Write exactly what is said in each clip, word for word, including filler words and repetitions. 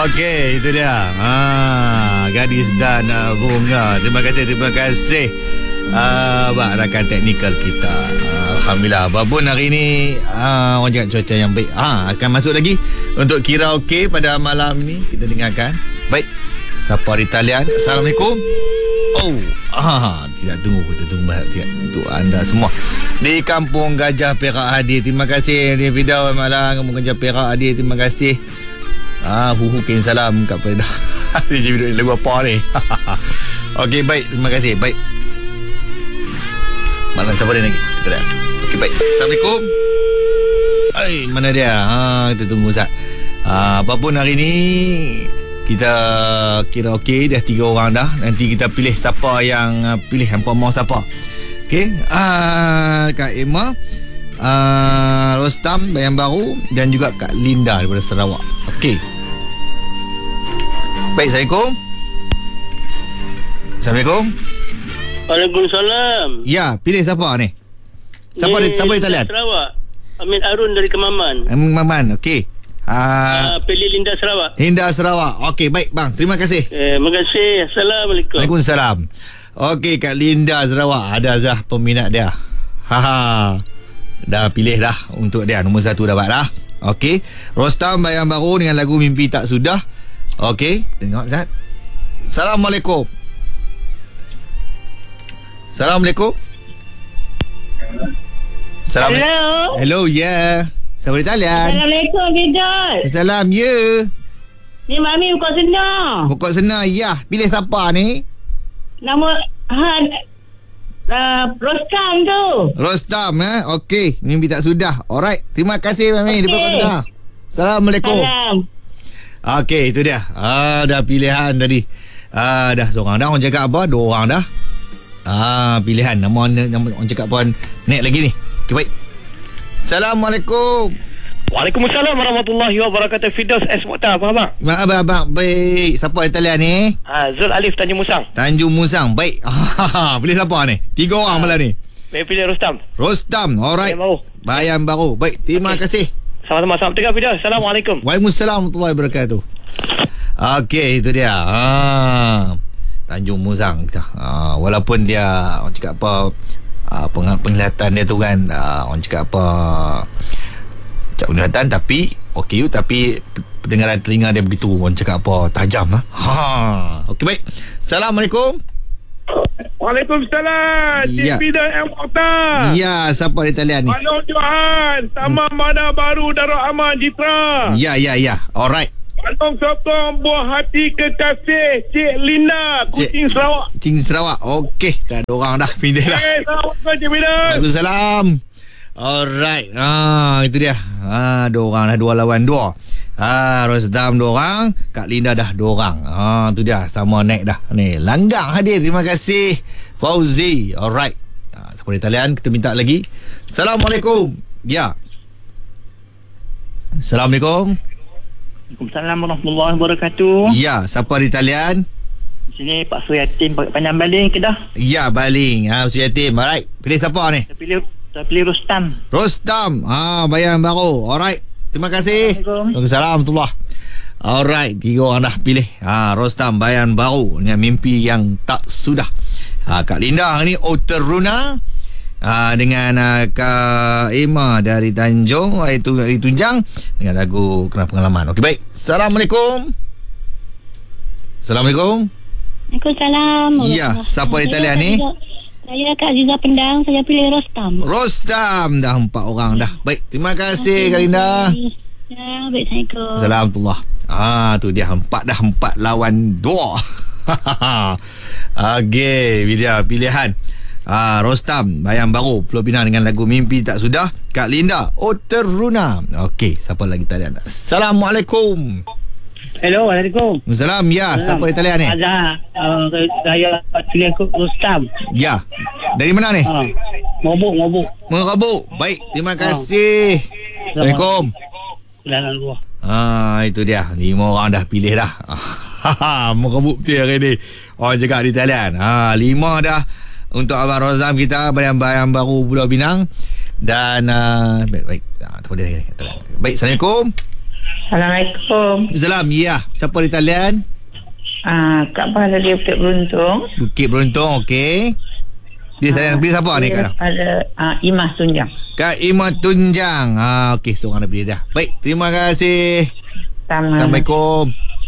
Okey, itu dia. Ha, gadis dan uh, bunga. Terima kasih, terima kasih. Uh, Abang rakan teknikal kita. Uh, Alhamdulillah. Babun hari ni uh, orang cakap cuaca yang baik. Ha, akan masuk lagi untuk karaoke pada malam ni. Kita dengarkan. Baik. Sapa di talian. Assalamualaikum. Oh, ah, tidak tunggu, kita tunggu tidak, untuk anda semua di Kampung Gajah Perak hadir. Terima kasih di video malam Kampung Gajah Perak hadir. Terima kasih. Ah, huhu kin salam kat Farida. Dia jadi duduk lagu apa ni? Okey, baik, terima kasih. Baik. Mana siapa dia lagi? Kita dah. Okey, baik. Assalamualaikum. Ai, mana dia? Ha, kita tunggu Ustaz. Ah, apapun hari ni kita kira okey, dah tiga orang dah. Nanti kita pilih siapa yang uh, pilih hampa mau siapa. Okey, uh, Kak Emma, uh, Rostam Bayan Baru dan juga Kak Linda daripada Sarawak. Okey. Baik, Assalamualaikum. Assalamualaikum. Waalaikumsalam. Ya, pilih siapa ni? Siapa ni, di, siapa di talian? Sarawak. Amin Arun dari Kemaman. Amin Maman, okey. Uh, pilih Linda Sarawak. Linda Sarawak. Okey, baik bang. Terima kasih. Eh, terima kasih. Assalamualaikum. Waalaikumsalam. Okey, Kak Linda Sarawak. Ada Zah peminat dia. Haha. Dah pilih dah untuk dia. Nombor satu dapat dah. Okey. Rostam Bayan Baru dengan lagu Mimpi Tak Sudah. Okey. Tengok Zat. Assalamualaikum. Assalamualaikum. Assalamualaikum. Hello. Hello, yeah. Siapa di talian? Assalamualaikum, Bidul. Assalam, ya. Yeah. Ni Mami Pokok Senar. Pokok Senar, ya. Pilih siapa ni? Nama Han uh, Rostam tu. Rostam, eh? Okey. Mimpi Tak Sudah. Alright. Terima kasih, Mami. Okay. Di Pokok Senar. Assalamualaikum. Salam. Okey, itu dia. Ah, dah pilihan tadi. Ah, dah seorang dah. Orang cakap apa? Dua orang dah. Ah, pilihan. Nama, nama orang cakap pun naik lagi ni. Okey, baik. Assalamualaikum. Waalaikumsalam warahmatullahi wabarakatuh. Fidaus S. Mukhtar. Apa khabar? Mak abang, abang. Baik. Siapa di talian ni? Ha, Zul Alif Tanjung Musang. Tanjung Musang. Baik. Pilih siapa ni? Tiga orang malam ni. Saya pilih Rostam. Rostam. Alright. Bayan Baru. Bayan Baru. Baik. Terima okay. kasih. Sama-sama. Salam tegak Fidaus. Assalamualaikum. Waalaikumsalam warahmatullahi wabarakatuh. Okey, itu dia. Ha. Tanjung Musang. Ha. Walaupun dia orang cakap apa, Uh, penglihatan dia tu kan, uh, orang cakap apa, cakap penglihatan tapi okey, tapi pendengaran telinga dia begitu, orang cakap apa, tajam ha. ha. Okey, baik. Assalamualaikum. Waalaikumsalam. Ya. T V dan M. Mokhtar. Ya, siapa di talian ni? Manong Johan, Taman hmm. Mana Baru Darul Aman Jitra. Ya, ya, ya. Alright. Manong sokong buah hati kekasih Cik Linda, Kuching Sarawak. Kuching Sarawak. Okey, dah ada orang dah pilih dah. Eh, Assalamualaikum Cik Linda. Waalaikumsalam. Alright. Ah, itu dia. Ah, dua orang dah, dua lawan dua. Ah, Rostam dua orang, Kak Linda dah dua orang. Ah, tu dia, sama naik dah. Ni, Langgang hadir. Terima kasih Fauzi. Alright. Ah, siapa di talian? Kita minta lagi. Assalamualaikum. Ya. Assalamualaikum. Waalaikumsalam warahmatullahi wabarakatuh. Ya, siapa di talian? Di sini Pak Suyatin Panjang Baling Kedah. Ya, Baling. Ah, Suyatin. Alright. Pilih siapa ni? Saya pilih saya pilih Rostam. Rostam. Ah, Bayan Baru. Alright. Terima kasih. Waalaikumsalam warahmatullahi. Alright, tiga orang dah pilih. Ha, Rostam Bayan Baru dengan Mimpi Yang Tak Sudah. Ha, Kak Linda ni Oteruna. Ha, dengan uh, Kak Emma dari Tanjung, itu dari Tunjang dengan lagu Kenal Pengalaman. Okey, baik. Assalamualaikum. Assalamualaikum. Waalaikumsalam. Ya, siapa di talian ni? Saya Kak Aziza Pendang. Saya pilih Rostam. Rostam. Dah empat orang dah. Baik, terima kasih Kak Linda. Ya, baik. Assalamualaikum. Assalamualaikum. Ah, tu dia, empat dah, empat lawan dua. Okey, dia pilihan. Ah, Rostam Bayan Baru Pulau Pinang dengan lagu Mimpi Tak Sudah. Kak Linda Oteruna. Okey, siapa lagi talian? Assalamualaikum. Hello, Waalaikumsalam. Salam. Ya, siapa di talian ni? Azhar. Uh, saya pilih Rostam. Ya. Dari mana ni? Ha. Uh, Ngobuk, ngobuk. Mengabuk. Baik, terima kasih. Uh. Assalamualaikum. Dalam luar. Ah, itu dia. Lima orang dah pilih dah. Mengabuk betul hari ni. Orang cakap di talian. Ah, lima dah untuk Abang Rozam kita, Bayan-Bayan Baru Pulau Pinang. Dan uh, baik baik. Ah, tak boleh lagi. Baik, Assalamualaikum. Assalamualaikum. Salam. Ya, siapa di talian? Ah, Kak Bah dari Bukit Beruntung. Bukit Beruntung, okey. Dia talian pilih siapa ni Kak? Ada ah, Imah Tunjang. Kak Ima Tunjang. Ah, okey, seorang dah pilih dah. Baik, terima kasih. Sama. Assalamualaikum.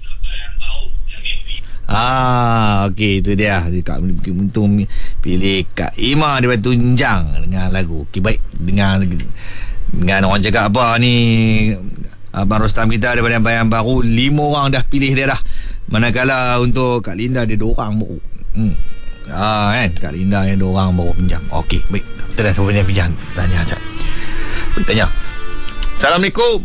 Ah, okey, itu dia. Kak Bukit Beruntung pilih Kak Ima daripada Tunjang dengan lagu. Okey, baik. Dengan dengan orang cakap apa ni, Abang Rostam kita daripada Bayan Baru, lima orang dah pilih dia dah. Manakala untuk Kak Linda dia dua orang baru. Hmm. Ah kan, Kak Linda yang dua orang baru pinjam. Okey, baik. Kita dah siapa yang pinjam? Tanya Azad. Baik, tanya. Assalamualaikum.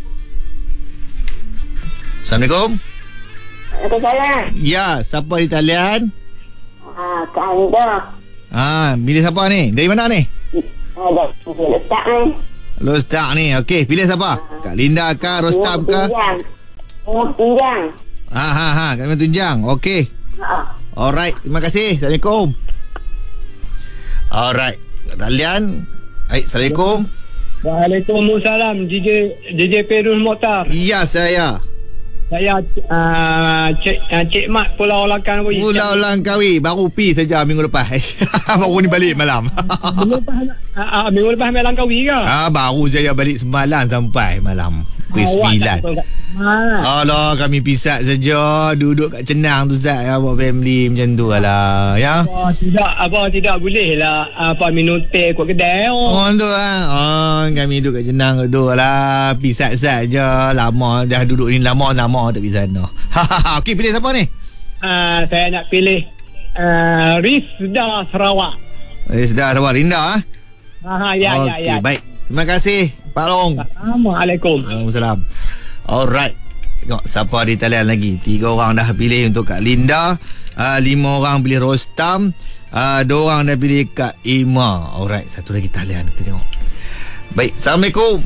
Assalamualaikum. Waalaikumsalam. Ya, siapa di talian? Ah, Kak Anda. Ah, pilih siapa ni? Dari mana ni? Ada letak ni. Rostam ni. Okey, pilih siapa? Kak Linda kah, Rostam kah? Imah Tunjang. Ha ha ha, Kak Linda Tunjang. Okey. Ha. Alright, terima kasih. Assalamualaikum. Alright. Talian. Baik, Assalamualaikum. Waalaikumsalam. D J D J Perus Mokhtar. Ya, saya. Saya uh, Cik uh, Cik Mat Pulau Langkawi. Pulau Langkawi. Baru pi saja minggu lepas. Baru ni balik malam. Minggu lepas uh, uh, minggu lepas main Langkawi ke? Ah, baru saya balik semalam sampai malam. Pukul sembilan. Alah, kami pisat saja. Duduk kat Cenang tu Zat. Bawa family macam tu lah. Ya? Oh, tidak, apa tidak boleh lah apa minum teh kat kedai. Oh, Oh tu lah. Oh, kami duduk kat Cenang kat tu lah. Pisat-sat je. Lama dah duduk ni lama lama tak pergi sana. Okey, pilih siapa ni? uh, saya nak pilih uh, Rizda Sarawak. Eh, sedar Sarawak. Linda ah. Ha ya Okey, ya ya. baik. Terima kasih Pak Long. Assalamualaikum. Waalaikumsalam. Alright. Tengok siapa di talian lagi. Tiga orang dah pilih untuk Kak Linda. Uh, lima orang pilih Rostam. Uh, dua orang dah pilih Kak Ima. Alright. Satu lagi talian. Kita tengok. Baik. Assalamualaikum.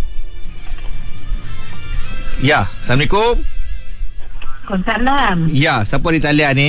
Ya. Assalamualaikum. Waalaikumsalam. Ya. Siapa di talian ni?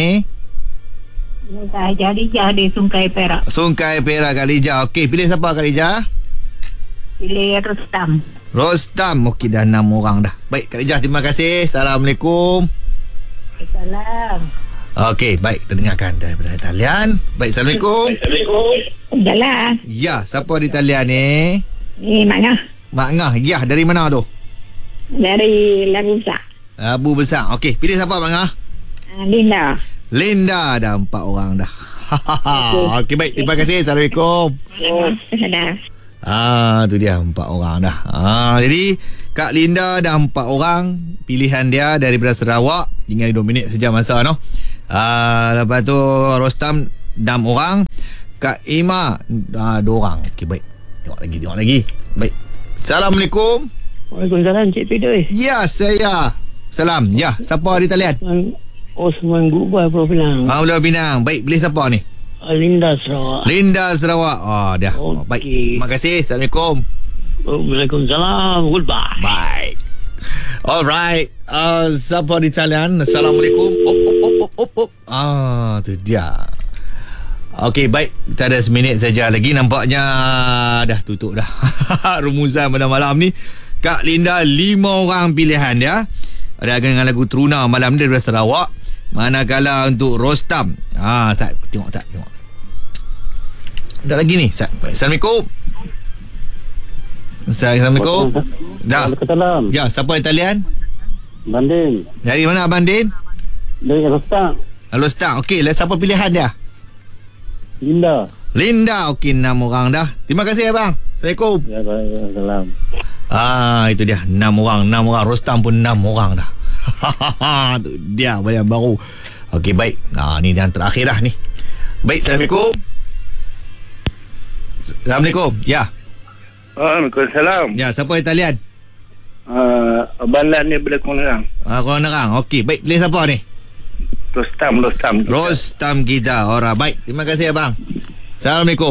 Saya jadi jadi Sungai Perak. Sungai Perak Kak Lija. Okey. Pilih siapa Kak Lija? Pilih Rustam. Rostam. Okey, dah enam orang dah. Baik Kak Lija. Terima kasih. Assalamualaikum. Salam. Okey. Baik. Kita dengarkan daripada talian. Baik. Assalamualaikum. Jalan. Ya, siapa di talian ni? Ni mana? Mak Ngah. Ya, dari mana tu? Dari Larusa. Abu Besar. Okey, pilih siapa Mak Ngah? Linda. Linda. Dah empat orang dah. Okey, baik. Terima kasih. Assalamualaikum. Oh, sudah. Ah, tu dia empat orang dah. Ah, jadi Kak Linda dah empat orang. Pilihan dia daripada Sarawak. Tinggal dua minit saja masa no. Ah, lepas tu Rostam enam orang. Kak Ima ah, dua orang. Okey, baik. Tengok lagi, tengok lagi. Baik. Assalamualaikum. Waalaikumsalam Cik Fidoy. Ya, saya. Salam. Ya, siapa di talian? Osman Gubay Pulau Pinang. Ah, Pulau Pinang. Baik, pilih siapa ni? Linda Sarawak. Linda Sarawak. Oh, dah. Oh, baik. Terima kasih. Assalamualaikum. Waalaikumsalam. Goodbye. Baik. Alright. Uh, siapa di talian? Assalamualaikum. Op, op, op, op, op, op. Ah, tu dia. Okey, baik. Kita ada seminit saja lagi. Nampaknya dah tutup dah. Rumusan pada malam ni. Kak Linda, lima orang pilihan dia. Ada dengan lagu Teruna malam ni dari Sarawak. Manakala untuk Rostam. Ah, tak. Tengok tak. Tengok. Tak lagi ni. Assalamualaikum. Assalamualaikum. Dah. Waalaikumsalam. Ya, siapa Italian? Banding. Dari mana Abang Din? Dari Rostam. Rostam. Okey, siapa pilihan dia? Linda. Linda. Okey, enam orang dah. Terima kasih abang. Assalamualaikum. Ya, waalaikumsalam. Ah, itu dia. Enam orang. Enam orang. Rostam pun enam orang dah. Itu dia yang baru. Okey, baik. Ah, ni yang terakhir dah ni. Baik, Assalamualaikum. Assalamualaikum. Ya. Waalaikumsalam. Ya, siapa Italian? Uh, Abang Lan ni bila Kuala Nerang. Ah, Kuala Nerang. Okey, baik. Pilih siapa ni? Rostam, Rostam. Rostam kita. Alright, baik. Terima kasih abang. Assalamualaikum.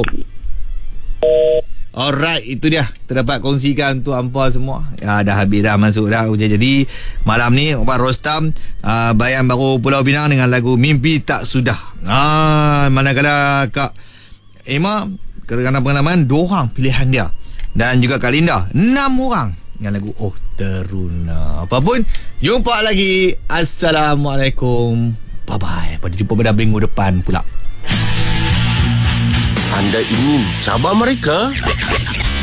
Alright, itu dia. Terdapat kongsikan untuk hampa semua. Ya, dah habis dah masuk dah. Jadi malam ni Abang Rostam uh, Bayan Baru Pulau Pinang dengan lagu Mimpi Tak Sudah. Ah, manakala Kak Emma kerana pengalaman dua orang pilihan dia. Dan juga Kak Linda enam orang dengan lagu Oh Teruna. Apa pun, jumpa lagi. Assalamualaikum. Bye-bye. Pada jumpa pada minggu depan pula. Anda ingin cabar mereka?